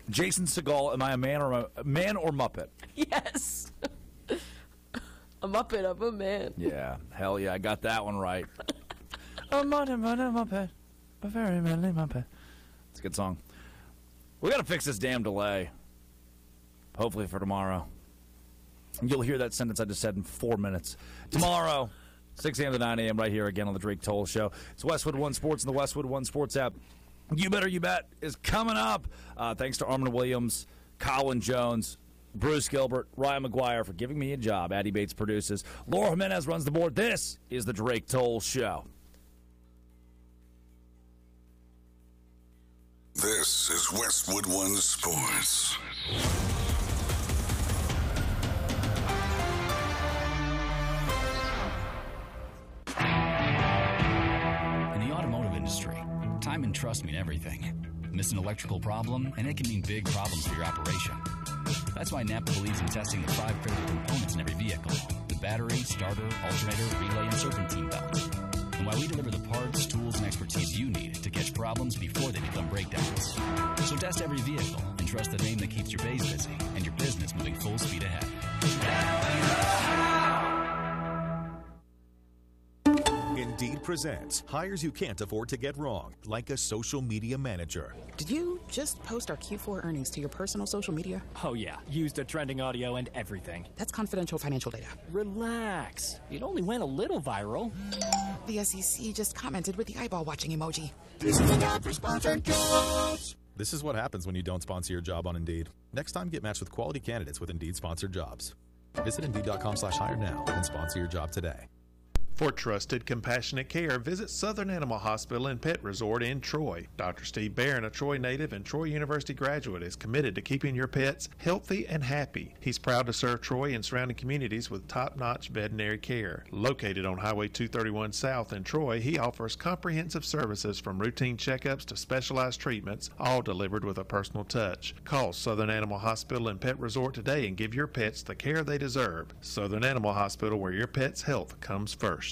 Jason Segel, am I a man or Muppet? Yes. A Muppet of a man. Yeah, hell yeah, I got that one right. A Muppet, a very manly Muppet. It's a good song. We got to fix this damn delay. Hopefully for tomorrow. You'll hear that sentence I just said in 4 minutes. Tomorrow, 6 a.m. to 9 a.m. right here again on the Drake Toll Show. It's Westwood One Sports and the Westwood One Sports app. You Better You Bet is coming up. Thanks to Armin Williams, Colin Jones, Bruce Gilbert, Ryan McGuire for giving me a job. Addie Bates produces. Laura Jimenez runs the board. This is the Drake Toll Show. This is Westwood One Sports. In the automotive industry, time and trust mean everything. Miss an electrical problem, and it can mean big problems for your operation. That's why NAPA believes in testing the 5 critical components in every vehicle: the battery, starter, alternator, relay, and serpentine belt. And why we deliver the parts, tools, and expertise you need to catch problems before they become breakdowns. So test every vehicle and trust the name that keeps your bays busy and your business moving full speed ahead. Indeed presents hires you can't afford to get wrong, like a social media manager. Did you just post our Q4 earnings to your personal social media? Oh, yeah. Used the trending audio and everything. That's confidential financial data. Relax. It only went a little viral. The SEC just commented with the eyeball watching emoji. This is not for sponsored jobs. This is what happens when you don't sponsor your job on Indeed. Next time, get matched with quality candidates with Indeed sponsored jobs. Visit Indeed.com/hire now and sponsor your job today. For trusted, compassionate care, visit Southern Animal Hospital and Pet Resort in Troy. Dr. Steve Barron, a Troy native and Troy University graduate, is committed to keeping your pets healthy and happy. He's proud to serve Troy and surrounding communities with top-notch veterinary care. Located on Highway 231 South in Troy, he offers comprehensive services from routine checkups to specialized treatments, all delivered with a personal touch. Call Southern Animal Hospital and Pet Resort today and give your pets the care they deserve. Southern Animal Hospital, where your pet's health comes first.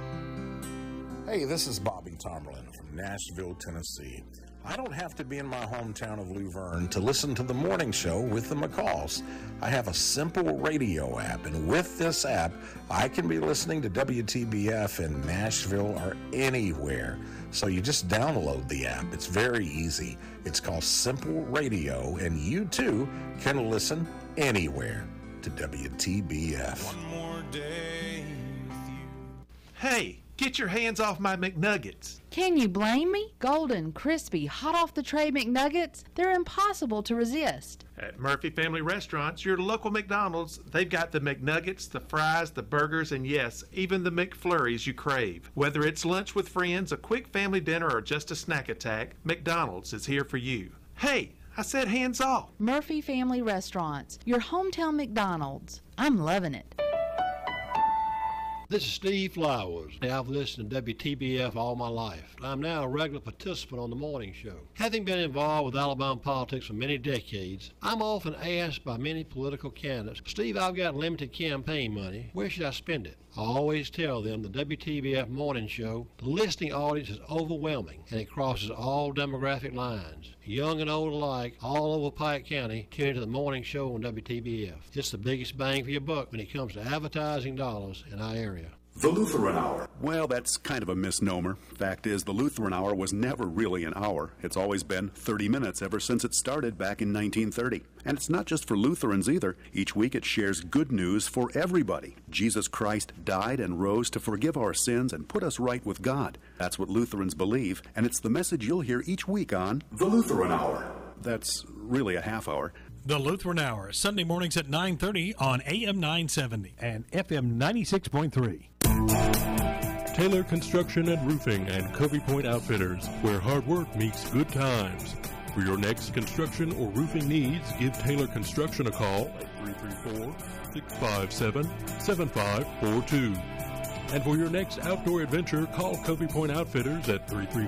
Hey, this is Bobby Tomlin from Nashville, Tennessee. I don't have to be in my hometown of Luverne to listen to the morning show with the McCalls. I have a simple radio app, and with this app, I can be listening to WTBF in Nashville or anywhere. So you just download the app. It's very easy. It's called Simple Radio, and you too can listen anywhere to WTBF. One more day with you. Hey, get your hands off my McNuggets. Can you blame me? Golden, crispy, hot off the tray McNuggets, they're impossible to resist. At Murphy Family Restaurants, your local McDonald's, they've got the McNuggets, the fries, the burgers, and yes, even the McFlurries you crave. Whether it's lunch with friends, a quick family dinner, or just a snack attack, McDonald's is here for you. Hey, I said hands off. Murphy Family Restaurants, your hometown McDonald's. I'm loving it. This is Steve Flowers. I've listened to WTBF all my life. I'm now a regular participant on the morning show. Having been involved with Alabama politics for many decades, I'm often asked by many political candidates, Steve, I've got limited campaign money. Where should I spend it? I always tell them the WTBF morning show, the listening audience is overwhelming, and it crosses all demographic lines. Young and old alike, all over Pike County, tune into the morning show on WTBF. It's the biggest bang for your buck when it comes to advertising dollars in our area. The Lutheran Hour. Well, that's kind of a misnomer. Fact is, the Lutheran Hour was never really an hour. It's always been 30 minutes ever since it started back in 1930. And it's not just for Lutherans either. Each week it shares good news for everybody. Jesus Christ died and rose to forgive our sins and put us right with God. That's what Lutherans believe, and it's the message you'll hear each week on The Lutheran Hour. That's really a half hour. The Lutheran Hour, Sunday mornings at 9:30 on AM 970 and FM 96.3. Taylor Construction and Roofing and Covey Point Outfitters, where hard work meets good times. For your next construction or roofing needs, give Taylor Construction a call at 334-657-7542. And for your next outdoor adventure, call Covey Point Outfitters at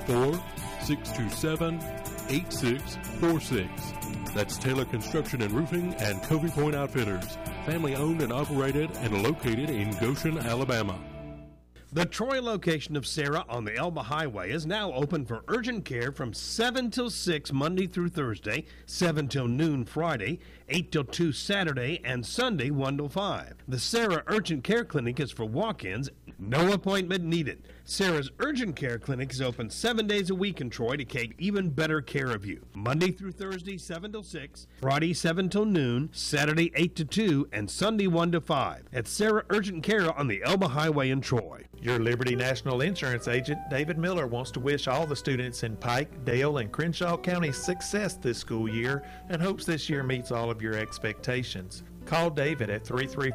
334-627-8646. That's Taylor Construction and Roofing and Covey Point Outfitters, family owned and operated and located in Goshen, Alabama. The Troy location of Sarah on the Elba Highway is now open for urgent care from 7 till 6 Monday through Thursday, 7 till noon Friday, 8 till 2 Saturday, and Sunday 1 till 5. The Sarah Urgent Care Clinic is for walk-ins, no appointment needed. Sarah's Urgent Care Clinic is open 7 days a week in Troy to take even better care of you. Monday through Thursday, 7 till 6, Friday, 7 till noon, Saturday, 8 to 2, and Sunday, 1 to 5. At Sarah Urgent Care on the Elba Highway in Troy. Your Liberty National Insurance agent, David Miller, wants to wish all the students in Pike, Dale, and Crenshaw counties success this school year and hopes this year meets all of your expectations. Call David at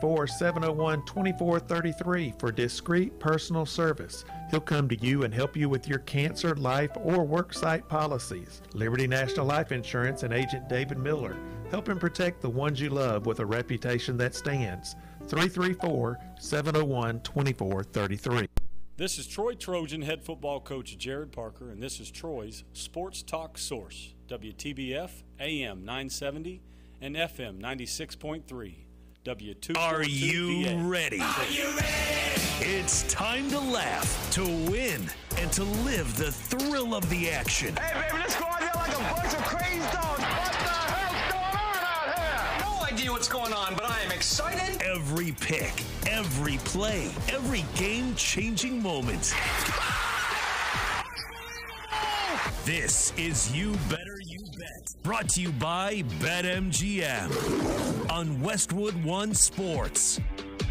334-701-2433 for discreet personal service. He'll come to you and help you with your cancer, life, or worksite policies. Liberty National Life Insurance and agent David Miller, helping protect the ones you love with a reputation that stands. 334-701-2433. This is Troy Trojan head football coach Jared Parker, and this is Troy's Sports Talk Source, WTBF AM 970 and FM 96.3, W242. Are you VA. ready? Are you ready? It's time to laugh, to win, and to live the thrill of the action. Hey, baby, let's go out there like a bunch of crazy dogs. What the hell's going on out here? No idea what's going on, but I am excited. Every pick, every play, every game-changing moment. This is You Better You Bet, brought to you by BetMGM on Westwood One Sports.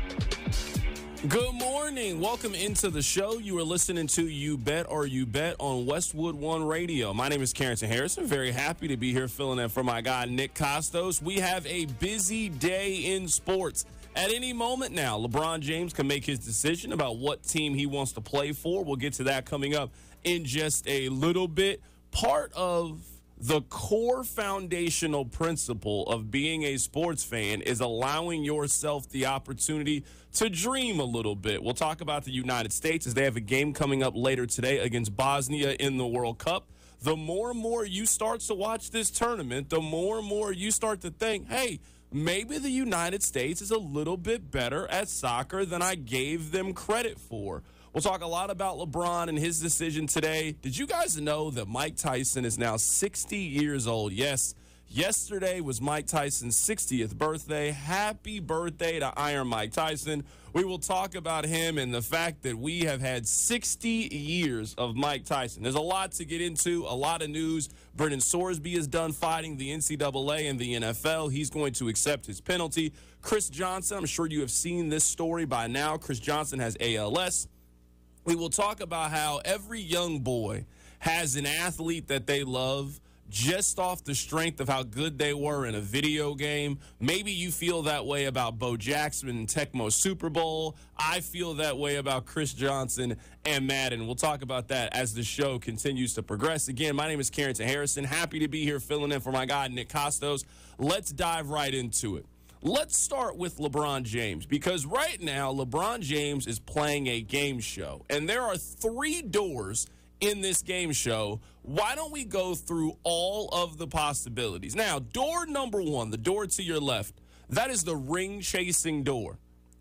Good morning. Welcome into the show. You are listening to You Bet or You Bet on Westwood One Radio. My name is Carrington Harrison. Very happy to be here filling in for my guy, Nick Costos. We have a busy day in sports. At any moment now, LeBron James can make his decision about what team he wants to play for. We'll get to that coming up in just a little bit. Part of the core foundational principle of being a sports fan is allowing yourself the opportunity to dream a little bit. We'll talk about the United States as they have a game coming up later today against Bosnia in the World Cup. The more and more you start to watch this tournament, the more and more you start to think, hey, maybe the United States is a little bit better at soccer than I gave them credit for. We'll talk a lot about LeBron and his decision today. Did you guys know that Mike Tyson is now 60 years old? Yes, yesterday was Mike Tyson's 60th birthday. Happy birthday to Iron Mike Tyson. We will talk about him and the fact that we have had 60 years of Mike Tyson. There's a lot to get into, a lot of news. Brendan Sorsby is done fighting the NCAA and the NFL. He's going to accept his penalty. Chris Johnson, I'm sure you have seen this story by now. Chris Johnson has ALS. We will talk about how every young boy has an athlete that they love just off the strength of how good they were in a video game. Maybe you feel that way about Bo Jackson and Tecmo Super Bowl. I feel that way about Chris Johnson and Madden. We'll talk about that as the show continues to progress. Again, my name is Carrington Harrison. Happy to be here filling in for my guy, Nick Costos. Let's dive right into it. Let's start with LeBron James, because right now LeBron James is playing a game show, and there are 3 doors in this game show. Why don't we go through all of the possibilities? Now, door number 1, the door to your left, that is the ring-chasing door.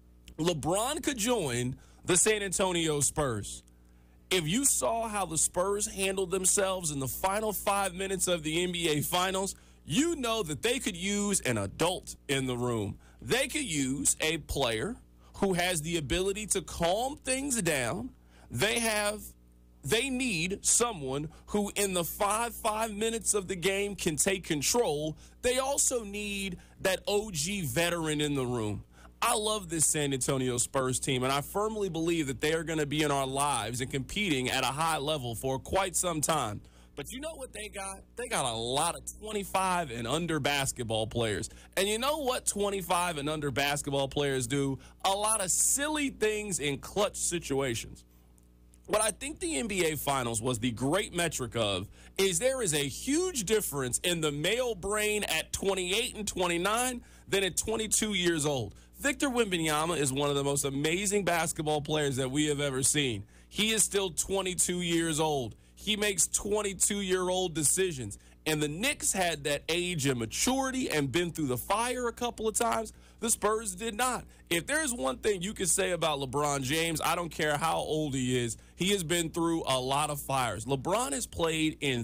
LeBron could join the San Antonio Spurs. If you saw how the Spurs handled themselves in the final 5 minutes of the NBA Finals, you know that they could use an adult in the room. They could use a player who has the ability to calm things down. They need someone who in the 5 minutes of the game can take control. They also need that OG veteran in the room. I love this San Antonio Spurs team, and I firmly believe that they are going to be in our lives and competing at a high level for quite some time. But you know what they got? They got a lot of 25 and under basketball players. And you know what 25 and under basketball players do? A lot of silly things in clutch situations. What I think the NBA Finals was the great metric of is there is a huge difference in the male brain at 28 and 29 than at 22 years old. Victor Wembanyama is one of the most amazing basketball players that we have ever seen. He is still 22 years old. He makes 22-year-old decisions. and the Knicks had that age and maturity and been through the fire a couple of times. The Spurs did not. If there's one thing you can say about LeBron James, I don't care how old he is, he has been through a lot of fires. LeBron has played in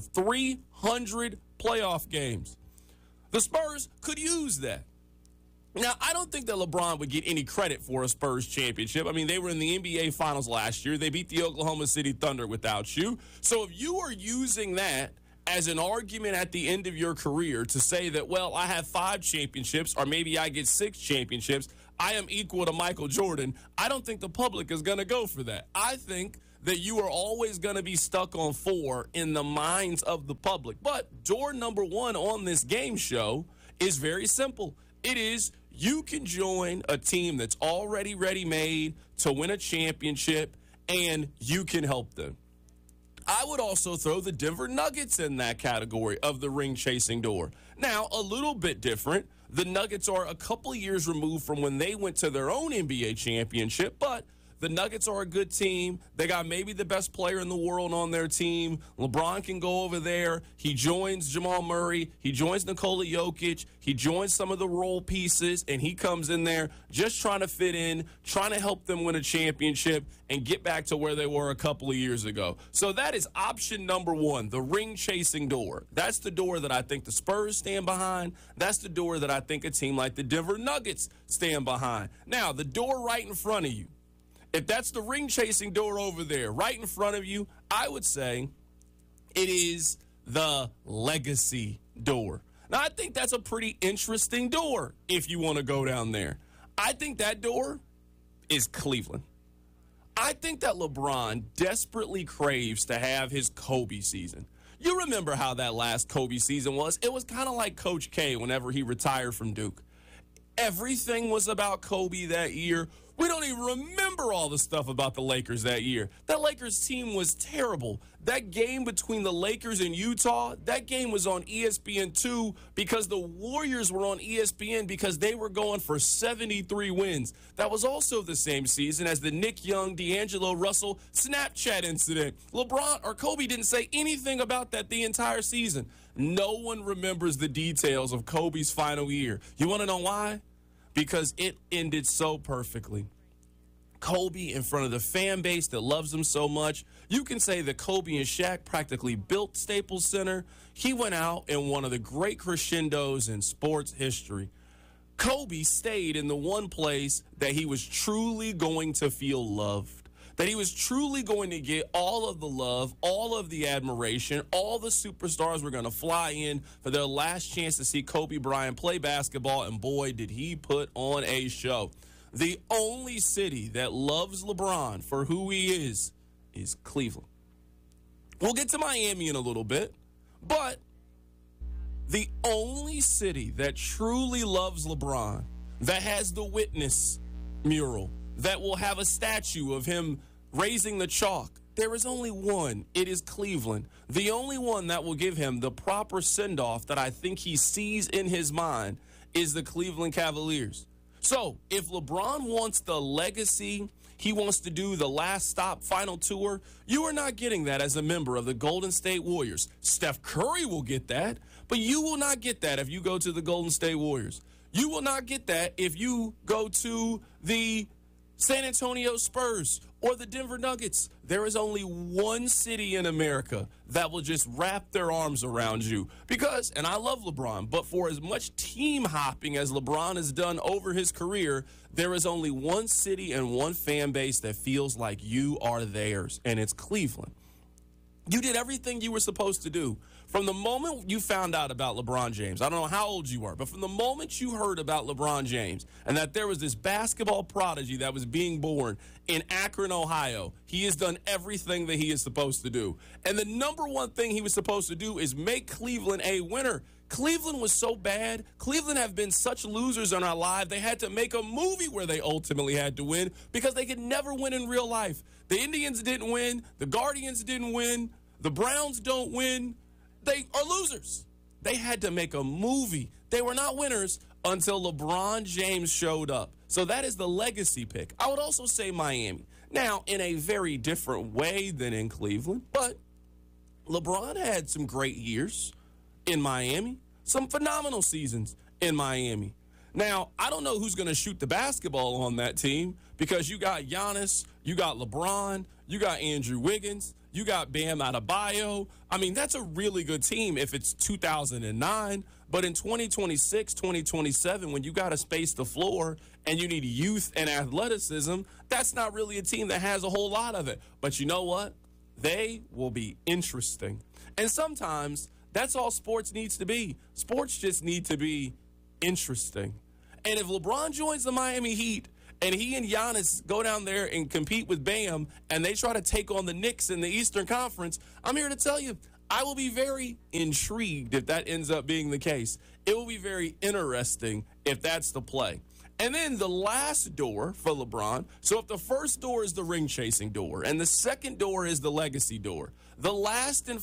300 playoff games. The Spurs could use that. Now, I don't think that LeBron would get any credit for a Spurs championship. I mean, they were in the NBA Finals last year. They beat the Oklahoma City Thunder without you. So if you are using that as an argument at the end of your career to say that, well, I have 5 championships or maybe I get 6 championships, I am equal to Michael Jordan, I don't think the public is going to go for that. I think that you are always going to be stuck on 4 in the minds of the public. But door number 1 on this game show is very simple. It is you can join a team that's already ready-made to win a championship, and you can help them. I would also throw the Denver Nuggets in that category of the ring-chasing door. Now, a little bit different. The Nuggets are a couple of years removed from when they went to their own NBA championship, but the Nuggets are a good team. They got maybe the best player in the world on their team. LeBron can go over there. He joins Jamal Murray. He joins Nikola Jokic. He joins some of the role pieces, and he comes in there just trying to fit in, trying to help them win a championship and get back to where they were a couple of years ago. So that is option number 1, the ring-chasing door. That's the door that I think the Spurs stand behind. That's the door that I think a team like the Denver Nuggets stand behind. Now, the door right in front of you, if that's the ring-chasing door over there right in front of you, I would say it is the legacy door. Now, I think that's a pretty interesting door if you want to go down there. I think that door is Cleveland. I think that LeBron desperately craves to have his Kobe season. You remember how that last Kobe season was? It was kind of like Coach K whenever he retired from Duke. Everything was about Kobe that year. We don't even remember all the stuff about the Lakers that year. That Lakers team was terrible. That game between the Lakers and Utah, that game was on ESPN2 because the Warriors were on ESPN because they were going for 73 wins. That was also the same season as the Nick Young, D'Angelo Russell Snapchat incident. LeBron or Kobe didn't say anything about that the entire season. No one remembers the details of Kobe's final year. You want to know why? Because it ended so perfectly. Kobe in front of the fan base that loves him so much. You can say that Kobe and Shaq practically built Staples Center. He went out in one of the great crescendos in sports history. Kobe stayed in the one place that he was truly going to feel loved, that he was truly going to get all of the love, all of the admiration. All the superstars were going to fly in for their last chance to see Kobe Bryant play basketball, and boy, did he put on a show. The only city that loves LeBron for who he is Cleveland. We'll get to Miami in a little bit, but the only city that truly loves LeBron, that has the Witness mural, that will have a statue of him raising the chalk, there is only one. It is Cleveland. The only one that will give him the proper send-off that I think he sees in his mind is the Cleveland Cavaliers. So if LeBron wants the legacy, he wants to do the last stop final tour, you are not getting that as a member of the Golden State Warriors. Steph Curry will get that, but you will not get that if you go to the Golden State Warriors. You will not get that if you go to the San Antonio Spurs or the Denver Nuggets. There is only one city in America that will just wrap their arms around you. Because, and I love LeBron, but for as much team hopping as LeBron has done over his career, there is only one city and one fan base that feels like you are theirs, and it's Cleveland. You did everything you were supposed to do. From the moment you found out about LeBron James, I don't know how old you are, but from the moment you heard about LeBron James and that there was this basketball prodigy that was being born in Akron, Ohio, he has done everything that he is supposed to do. And the number one thing he was supposed to do is make Cleveland a winner. Cleveland was so bad. Cleveland have been such losers in our lives. They had to make a movie where they ultimately had to win because they could never win in real life. The Indians didn't win. The Guardians didn't win. The Browns don't win. They are losers. They had to make a movie. They were not winners until LeBron James showed up. So that is the legacy pick. I would also say Miami. Now, in a very different way than in Cleveland, but LeBron had some great years. in Miami, some phenomenal seasons in Miami. Now, I don't know who's going to shoot the basketball on that team because you got Giannis, you got LeBron, you got Andrew Wiggins, you got Bam Adebayo. I mean, that's a really good team if it's 2009. But in 2026, 2027, when you got to space the floor and you need youth and athleticism, that's not really a team that has a whole lot of it. But you know what? They will be interesting. And sometimes that's all sports needs to be. Sports just need to be interesting. And if LeBron joins the Miami Heat and he and Giannis go down there and compete with Bam and they try to take on the Knicks in the Eastern Conference, I'm here to tell you, I will be very intrigued if that ends up being the case. It will be very interesting if that's the play. And then the last door for LeBron, so if the first door is the ring-chasing door and the second door is the legacy door, the last and